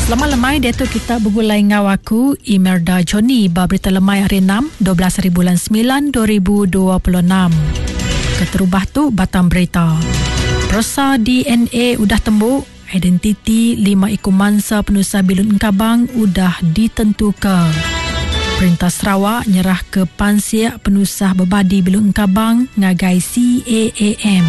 Selamat lemai, Datuk kita bergulai ngau aku Imelda Johnny berita lemai hari 6 12 hari bulan 9 2026. Keterubah tu batang berita. Prosa DNA udah tembuk, identiti 5 ekor mangsa penusah Bilun Engkabang udah ditentukan. Perintah Sarawak nyerah ke Pansiak penusah berbadi Bilun Engkabang ngagai CAAM.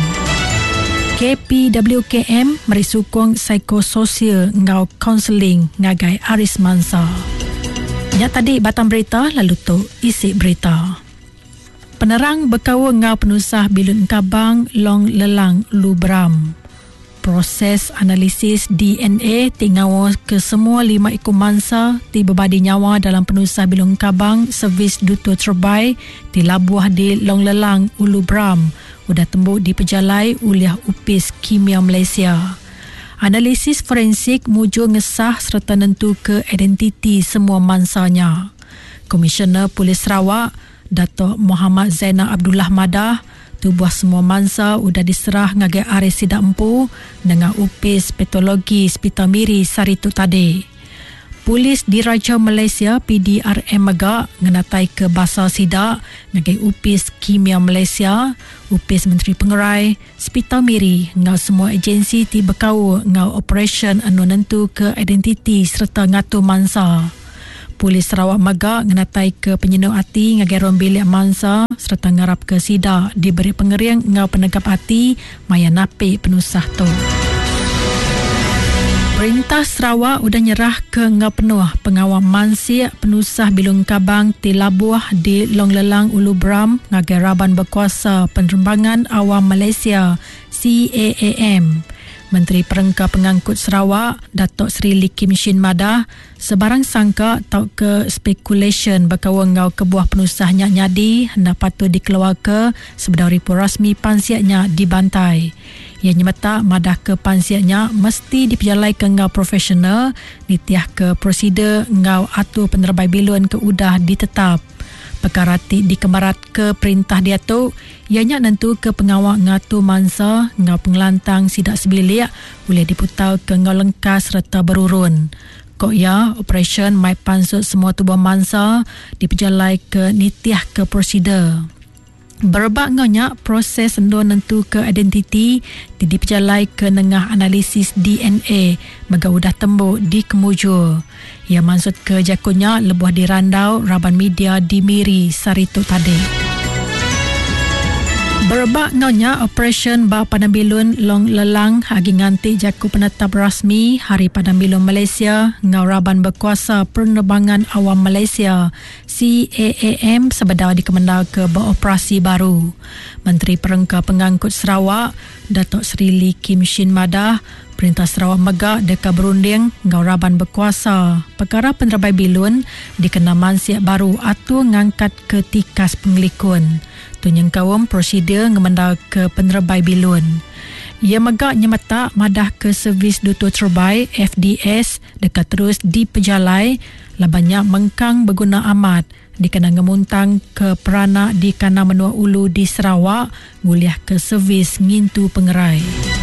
KPWKM meri sukong psikososial ngau kaunseling ngagai Aris Mansa. Ya tadi batang berita lalu tu isi berita. Penerang berkawa ngau penusah Bilun Engkabang Long Lelang Lubram. Proses analisis DNA tingawa ke semua 5 ekor mangsa di berbadi nyawa dalam penusah Bilun Engkabang servis Duto Terbai di Labuah di Long Lelang Lubram sudah tembuk diperjalai oleh Upis Kimia Malaysia. Analisis forensik mujur ngesah serta nentu ke identiti semua mangsanya. Komisioner Polis Sarawak, Datuk Muhammad Zainal Abdullah Madah, tubuh semua mangsa sudah diserah ngagai Aris Sidak Empu dengan Upis Patologi Hospital Miri Saritu tadi. Polis Diraja Malaysia PDRM Megak ngenatai ke Basar Sidak ngagai Upis Kimia Malaysia, Upis Menteri Pengerai, Hospital Miri ngau semua agensi ti berkau ngau operation anu nentu ke identiti serta ngatur mangsa. Polis Sarawak Megak ngenatai ke penyenuh hati ngagai ruang bilik mangsa serta ngarap ke Sidak diberi pengeriang ngau penegap hati maya napik penusah tu. Perintah Sarawak udah nyerah ke ngau penuh pengawal mansiak penusah Bilun Engkabang di Labuah di Long Lelang Lubram ngagai Raban Berkuasa Penerbangan Awam Malaysia CAAM. Menteri Perengka Pengangkut Sarawak Datuk Seri Lee Kim Shin Madah sebarang sangka tau ke speculation berkawa ngau kebuah penusahnya nyadi hendak patut dikeluar ke sebelum report rasmi pansiaknya dibantai. Ia nyemeta madah ke pansiaknya mesti diperjalai ke ngau profesional, ditiah ke prosedur ngau atur penerbai bilun ke udah ditetap. Perkara dikemarat ke perintah dia tu, ianya nentu ke pengawal ngatur mangsa ngau pengelantang sidak sebilik boleh diputau ke ngau lengkas serta berurun. Kok ya, operation mai pansut semua tubuh mangsa diperjalai ke nitiah ke prosedur. Berbak ngonya proses endo nentu ke identiti diperjalai ke nengah analisis DNA mega udah tembuk di kemujur. Ia maksud ke jakunya lebuah dirandau Raban Media di Miri Saritu tadi. Berbak ngonya operation ba Padang Bilun Long Lelang hagi nganti jaku penetap rasmi Hari Padang Bilun Malaysia ngau Raban Berkuasa Penerbangan Awam Malaysia CAAM sebedar dikemendal ke beroperasi baru. Menteri Perengka Pengangkut Sarawak Datuk Seri Lee Kim Shin Madah Perintah Sarawak Megak deka berunding ngau Raban Berkuasa perkara penerbai bilun dikena mansiak baru atau ngangkat ke tikas pengelikun. Tunyang kawam prosedur ngemendal ke penerbai bilun. Ia Megak nyemeta madah ke servis Duto Terbai FDS dekat terus diperjalai labanya mengkang berguna amat dikena ngemuntang ke peranak di Kana Menua Ulu di Sarawak nguliah ke servis ngintu pengerai.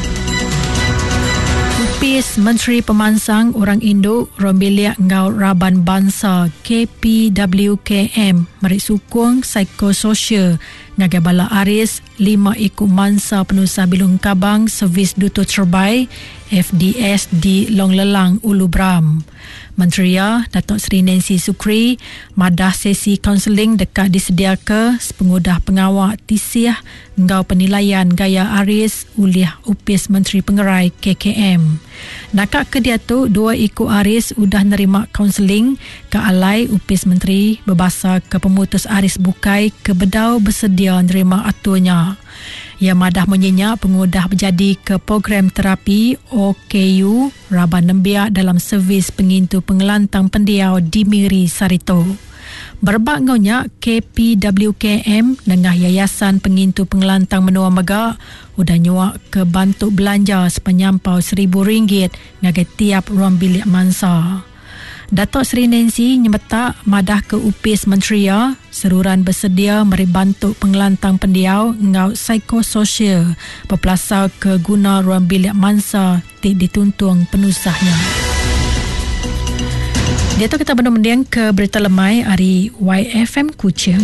Upis Menteri Pemansang Orang Induk Rombiliak Ngau Raban Bangsa KPWKM meri sukong psikososial ngagai bala Aris 5 ekor mangsa penusah Bilun Engkabang servis Duto Terbai FDS di Long Lelang Lubram. Menteri Datuk Seri Nancy Sukri madah sesi kaunseling dekat disediakan sepengudah pengawal tisiah ngau penilaian gaya Aris oleh Upis Menteri Pengerai KKM. Nakak ke dia tu 2 ekor Aris udah nerima kaunseling ke alai Upis Menteri berbahasa ke pemutus Aris Bukai ke bedau bersedia nerima aturnya. Ia madah menyenyak pengudah berjadi ke program terapi OKU Raban Nembiak dalam servis pengintu pengelantang pendiau di Miri Sarito. Berbak ngonya KPWKM dengan Yayasan Pengintu Pengelantang Menua Megak udah nyuak ke bantuk belanja sepenyampau RM1,000 ngagai tiap ruang bilik mangsa. Datuk Seri Nancy nyemeta madah ke Upis Menteri seruran bersedia meri bantu pengelantang pendiau ngau psikososial berpelasau ke guna ruang bilik mangsa dituntung penusahnya. Dia tu kita mendiang ke berita lemai hari YFM Kuching.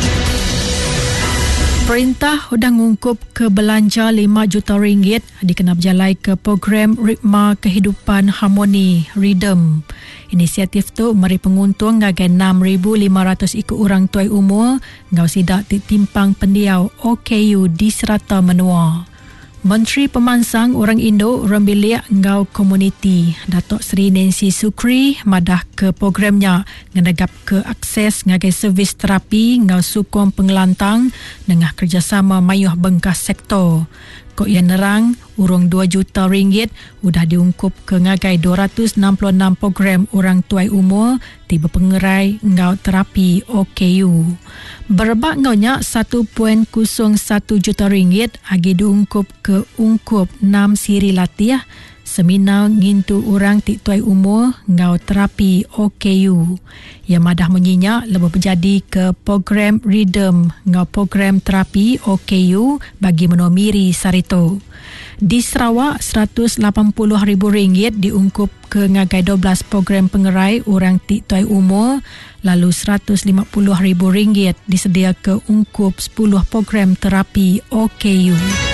Perintah sudah mengungkup ke belanja 5 juta ringgit dikena berjalai ke program Ritma Kehidupan Harmoni Rhythm. Inisiatif tu meri penguntung ngagai 6,500 ikut orang tuai umur ngau sidak timpang pendiau OKU di Serata Menua. Menteri Pemansang Orang Indo Orang Bilik ngau komuniti Datuk Seri Nancy Sukri madah ke programnya ngenegap ke akses ngagai servis terapi ngau sukong pengelantang dengan kerjasama mayuh bengkas sektor. Kok yang nerang urung 2 juta ringgit sudah diungkup ke ngagai 266 program orang tuai umur tiba pengerai ngau terapi OKU. Berbak ngaunya 1.01 juta ringgit agi diungkup ke ungkup 6 siri latih seminar ngintu orang tik tuai umur ngau terapi OKU. Yang madah menyinya lebih berjadi ke program Rhythm ngau program terapi OKU bagi menomiri sarito. Di Sarawak, RM180,000 diungkup ke ngagai 12 program pengerai orang tik tuai umur, lalu RM150,000 disedia ke ungkup 10 program terapi OKU.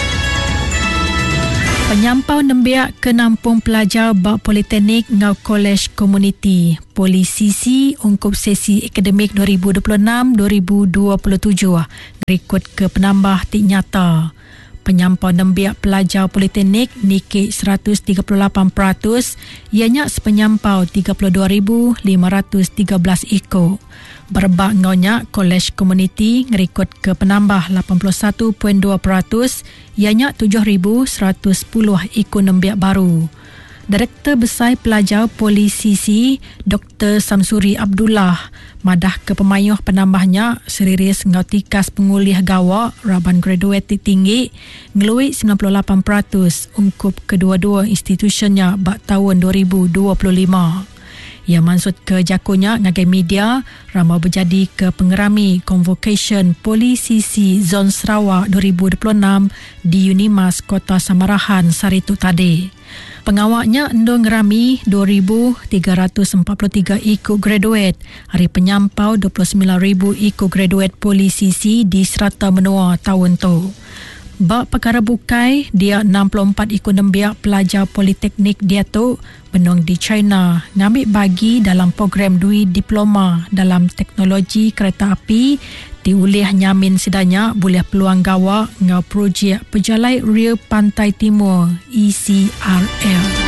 Penyampau nembiak ke nampung pelajar bak Politeknik ngau Kolej Komuniti Polisisi ungkup sesi akademik 2026-2027 rekod ke penambah tik nyata. Penyampau nembiak pelajar Politeknik nikik 138%, ianya sepenyampau 32,513 ikut. Berbak ngaunya Kolej Komuniti ngerekod ke penambah 81.2%, ianya 7,110 ikut nembiak baru. Direktur Besar Pelajar Polisisi Dr. Samsuri Abdullah madah ke pemayuh penambahnya seriris ngautikas pengulih gawak raban graduate tinggi ngelui 98% ungkup kedua-dua institusinya bak tahun 2025. Ia maksud ke jakunya ngagai media ramai berjadi ke pengerami Convocation Polisisi Zon Sarawak 2026 di Unimas Kota Samarahan Saritu tadi. Pengawaknya endong ngerami 2,343 ikut graduate. Hari penyampau 29,000 ikut graduate polisisi di Serata Menua tahun tu. Bak perkara bukai, dia 64 ikut nembiak pelajar Politeknik dia tu benong di China ngambil bagi dalam program dui diploma dalam teknologi kereta api diulih nyamin sedanya boleh peluang gawak ngau projek Pejalai Ria Pantai Timur ECRL.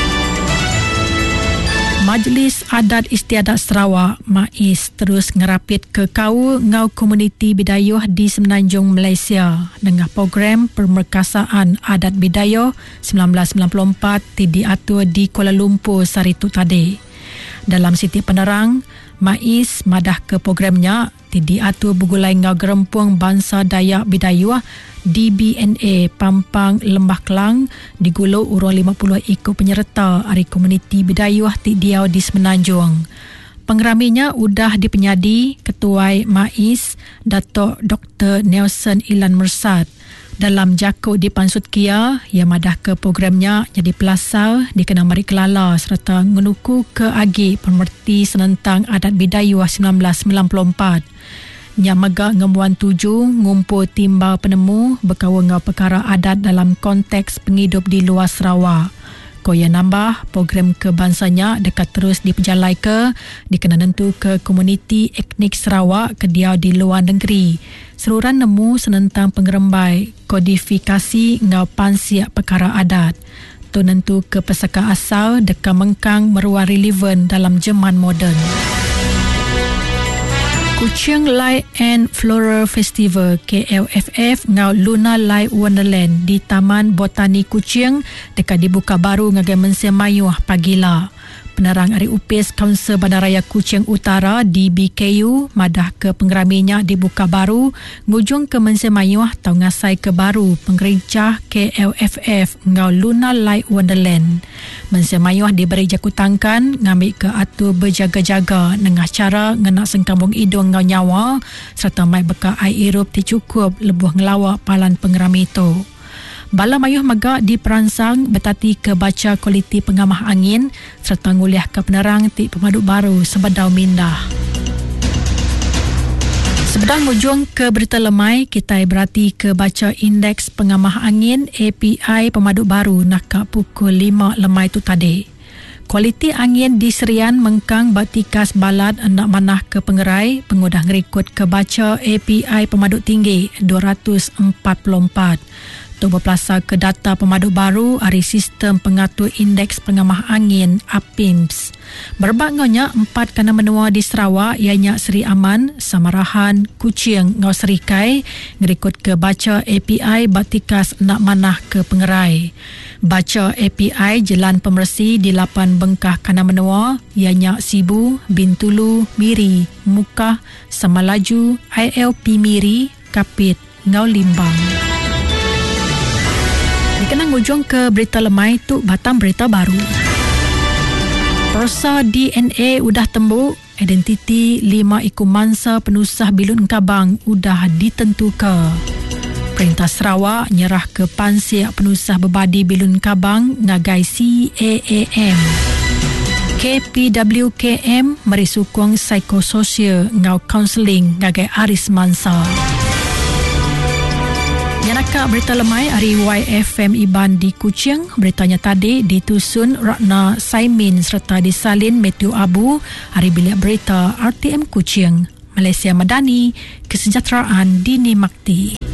Majlis Adat Istiadat Sarawak MAIS terus ngerapit ke kau ngau komuniti bidayuh di Semenanjung Malaysia dengan program Permerkasaan Adat Bidayuh 1994 diatur di Kuala Lumpur Saritu tadi. Dalam siti penerang, MAIS madah ke programnya diatur bergulai ngau gerempung bangsa Dayak Bidayuh DBNA Pampang Lembah Kelang digulung urang 50 ikut penyerta hari komuniti Bidayuh Tik Diau di Semenanjung. Pengeraminya udah dipenyadi Ketua MAIS Datuk Dr. Nelson Ilan Mersat. Dalam jakut di Pansut Kia, ia madah ke programnya jadi pelasar dikena mari kelala serta menuku ke agi pemerti senentang adat Bidayuh 1994. Yang megak ngemuan 7 ngumpul timbal penemu berkawan ngau perkara adat dalam konteks penghidup di luar Sarawak. Koya nambah program kebangsanya dekat terus diperjalai ke dikena nentu ke komuniti etnik Sarawak ke dia di luar negeri. Seluruhan nemu senentang pengerembai kodifikasi ngau pansiak perkara adat. Tu nentu ke pesaka asal dekat mengkang meruah relevan dalam zaman moden. Kuching Light and Floral Festival KLFF ngau Luna Light Wonderland di Taman Botani Kuching dekat dibuka baru ngagai Mensia Mayuh pagila. Penerang Ari Upis Kaunsil Bandaraya Kuching Utara DBKU madah ke pengeraminya dibuka baru ngujung ke Mensia Mayuh tau ngasai ke baru pengericah KLFF ngau Luna Light Wonderland. Mensia Mayuh diberi jakutangkan ngambil ke atur berjaga-jaga dengan cara ngenak sengkambung hidung ngau nyawa serta mai beka air irup dicukup lebuh ngelawak palan pengerami itu. Bala mayuh magak diperansang betati ke baca kualiti pengamah angin serta nguliah ke penerang ti pemaduk baru Sebedau Mindah. Sebedang hujung ke berita lemai, kita berhati ke baca indeks pengamah angin API pemaduk baru nakak pukul 5 lemai tu tadi. Kualiti angin di Serian mengkang batikas balad hendak manah ke pengerai, pengudah ngerikut ke baca API pemaduk tinggi 244. Untuk berpelasa ke data pemaduk baru dari sistem pengatur indeks pengamah angin APIMS. Berbagainya 4 kana menua di Sarawak ianya Seri Aman, Samarahan, Kuching, Ngau Serikai ngerikut ke baca API batikas nak manah ke pengerai. Baca API Jelan Pemersi di 8 bengkah kana menua ianya Sibu, Bintulu, Miri, Mukah, Samalaju, ILP Miri, Kapit, Ngau Limbang. Dikenang ujung ke berita lemai tu batang berita baru. Proses DNA udah tembuk, identiti 5 ekor mangsa penusah Bilun Kabang udah ditentukan. Perintah Sarawak nyerah ke Pansiak Penusah Berbadi Bilun Kabang ngagai CAAM. KPWKM merisukung psikososial ngau kaunseling ngagai Aris Mansa. Yanaka berita lemai hari YFM Iban di Kuching. Beritanya tadi ditusun Ratna Saimin serta disalin Matthew Abu hari bilik berita RTM Kuching. Malaysia Madani, kesejahteraan dinikmati.